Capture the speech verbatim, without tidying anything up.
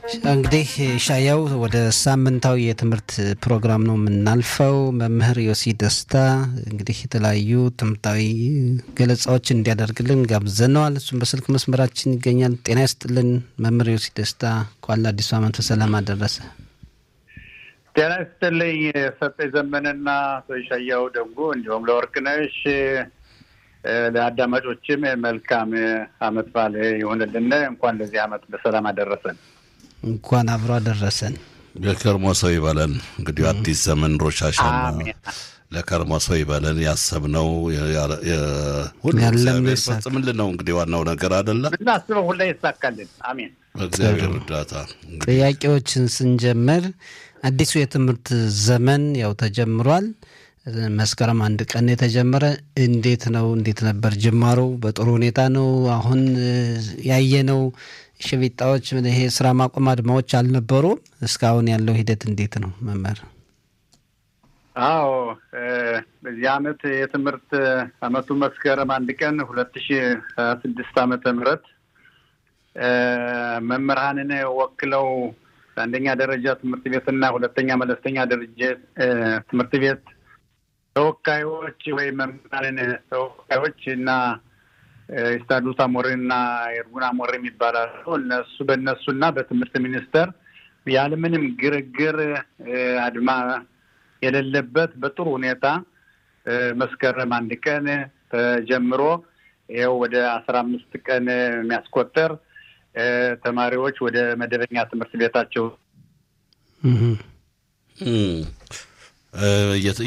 እንግዲህ ሻያው ወደ ሳምንታዊ የትምህርት ፕሮግራም ነው የምናልፈው። መምህር ዮሲ ደስታ እንግዲህ የተለያዩ ትምህርታዊ ገለጻዎችን እንዲያደርግልን ጋብዘነዋል። እሱም በስልክ መስመራችን ይገኛል። ጤና ይስጥልን መምህር ዮሲ ደስታ፣ እንኳን ለአዲሱ ዓመት በሰላም አደረሰ። ጤና ይስጥልኝ ሰጠ ዘመንና ሻያው ደጉ እንዲሁም ለወርቅነሽ ለአዳማጮችም መልካም ዓመት በዓል ይሁንልን። እንኳን ለዚህ ዓመት በሰላም አደረሰን። እንኳን አብሮ አደረሰን። ለከርሞ ሰው ይበለን። እንግዲህ አዲስ ዘመን ሮሻሻና ለከርሞ ሰው ይበለን። ያሰብነው ሁሉ እግዚአብሔር ፈጽምልን ነው እንግዲህ ዋናው ነገር አይደለም። እናስበው ሁሉ ይሳካልን። አሜን። እግዚአብሔር እርዳታ። ጥያቄዎችን ስንጀምር አዲሱ የትምህርት ዘመን ያው ተጀምሯል። መስከረም አንድ ቀን የተጀመረ እንዴት ነው? እንዴት ነበር ጅማሮ? በጥሩ ሁኔታ ነው? አሁን ያየነው ሽቢጣዎች ይሄ ስራ ማቆም አድማዎች አልነበሩም? እስካሁን ያለው ሂደት እንዴት ነው መምህር? አዎ በዚህ ዓመት የትምህርት ዓመቱ መስከረም አንድ ቀን ሁለት ሺህ ሃያ ስድስት ዓመተ ምህረት መምህራንን ወክለው አንደኛ ደረጃ ትምህርት ቤትና ሁለተኛ መለስተኛ ደረጃ ትምህርት ቤት ተወካዮች ወይ መምህራንን ተወካዮች እና ስታዱስ አሞሬና የርጉና አሞሬ የሚባላሉ እነሱ በእነሱና በትምህርት ሚኒስቴር ያለምንም ግርግር አድማ የሌለበት በጥሩ ሁኔታ መስከረም አንድ ቀን ተጀምሮ ይኸው ወደ አስራ አምስት ቀን የሚያስቆጥር ተማሪዎች ወደ መደበኛ ትምህርት ቤታቸው